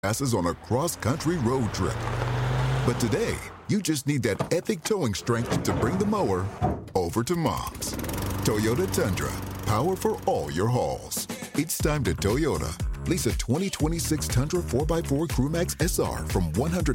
passes on a cross-country road trip. But today, you just need that epic towing strength to bring the mower over to Mom's. Toyota Tundra, power for all your hauls. It's time to Toyota. Lease a 2026 Tundra 4x4 Crewmax SR from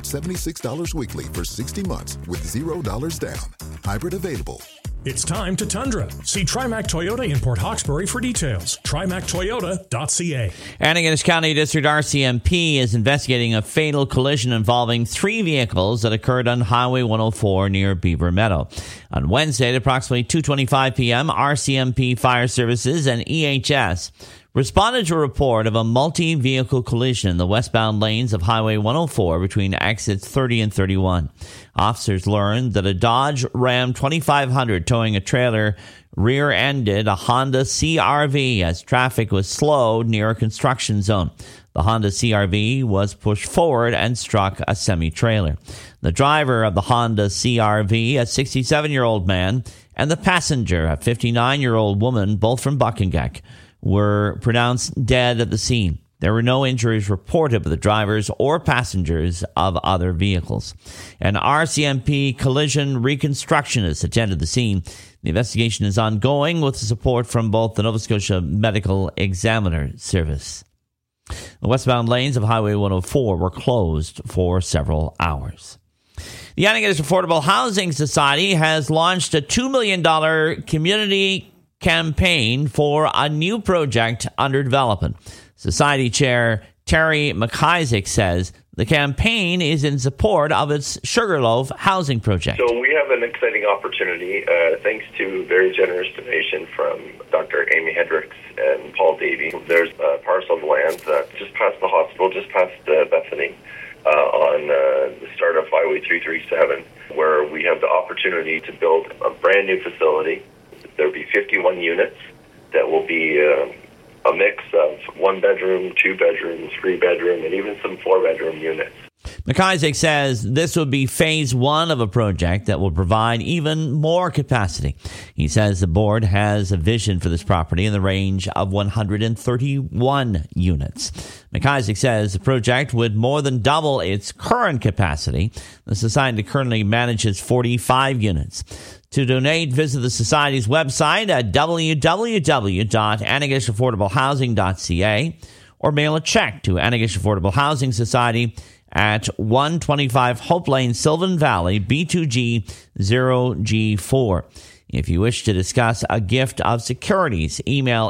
$176 weekly for 60 months with $0 down. Hybrid available. It's time to Tundra. See Trimac Toyota in Port Hawkesbury for details. TrimacToyota.ca. Antigonish County District RCMP is investigating a fatal collision involving 3 vehicles that occurred on Highway 104 near Beaver Meadow. On Wednesday at approximately 2:25 p.m., RCMP Fire Services and EHS responded to a report of a multi-vehicle collision in the westbound lanes of Highway 104 between exits 30 and 31. Officers learned that a Dodge Ram 2500 towing a trailer rear-ended a Honda CRV as traffic was slowed near a construction zone. The Honda CRV was pushed forward and struck a semi-trailer. The driver of the Honda CRV, a 67-year-old man, and the passenger, a 59-year-old woman, both from Buckingham, were pronounced dead at the scene. There were no injuries reported by the drivers or passengers of other vehicles. An RCMP collision reconstructionist attended the scene. The investigation is ongoing with the support from both the Nova Scotia Medical Examiner Service. The westbound lanes of Highway 104 were closed for several hours. The Antigonish Affordable Housing Society has launched a $2 million community campaign for a new project under development. Society Chair Terry McIsaac says the campaign is in support of its Sugarloaf housing project. So we have an exciting opportunity, thanks to very generous donation from Dr. Amy Hendricks and Paul Davey. There's a parcel of land just past the hospital, just past Bethany, on the start of Highway 337, where we have the opportunity to build a brand new facility. There'll be 51 units that will be a mix of 1-bedroom, 2-bedroom, 3-bedroom, and even some 4-bedroom units. McIsaac says this would be phase 1 of a project that will provide even more capacity. He says the board has a vision for this property in the range of 131 units. McIsaac says the project would more than double its current capacity. The society currently manages 45 units. To donate, visit the Society's website at www.antigonish-affordablehousing.ca or mail a check to Antigonish Affordable Housing Society at 125 Hope Lane, Sylvan Valley, B2G 0G4. If you wish to discuss a gift of securities, email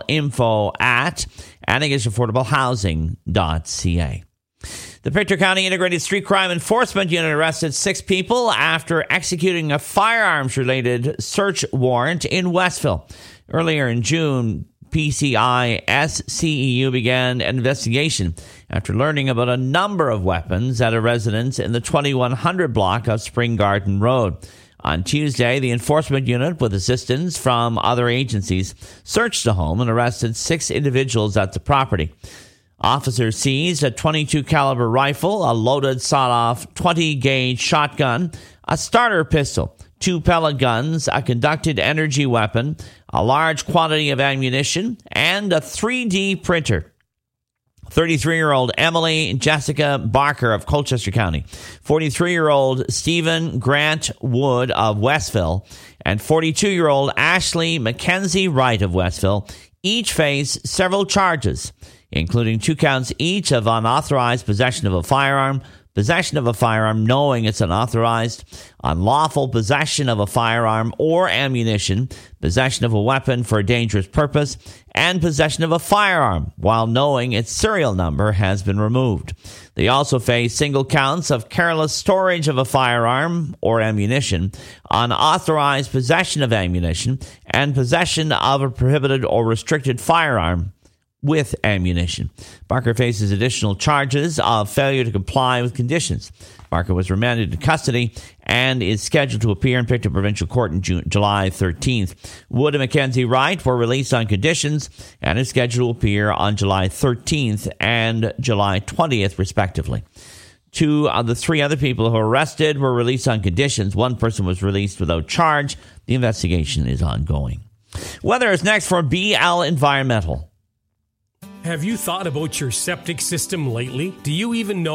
info@antigonish-affordablehousing.ca. The Pictou County Integrated Street Crime Enforcement Unit arrested 6 people after executing a firearms-related search warrant in Westville. Earlier in June, PCI SCEU began an investigation after learning about a number of weapons at a residence in the 2100 block of Spring Garden Road. On Tuesday, the enforcement unit, with assistance from other agencies, searched the home and arrested 6 individuals at the property. Officers seized a .22 caliber rifle, a loaded sawed-off 20-gauge shotgun, a starter pistol, 2 pellet guns, a conducted energy weapon, a large quantity of ammunition, and a 3D printer. 33-year-old Emily Jessica Barker of Colchester County, 43-year-old Stephen Grant Wood of Westville, and 42-year-old Ashley Mackenzie Wright of Westville each face several charges, including 2 counts each of unauthorized possession of a firearm knowing it's unauthorized, unlawful possession of a firearm or ammunition, possession of a weapon for a dangerous purpose, and possession of a firearm while knowing its serial number has been removed. They also face single counts of careless storage of a firearm or ammunition, unauthorized possession of ammunition, and possession of a prohibited or restricted firearm with ammunition. Barker faces additional charges of failure to comply with conditions. Barker was remanded to custody and is scheduled to appear in Pictou Provincial Court on July 13th. Wood and Mackenzie Wright were released on conditions and are scheduled to appear on July 13th and July 20th, respectively. 2 of the 3 other people who were arrested were released on conditions. 1 person was released without charge. The investigation is ongoing. Weather is next for BL Environmental. Have you thought about your septic system lately? Do you even know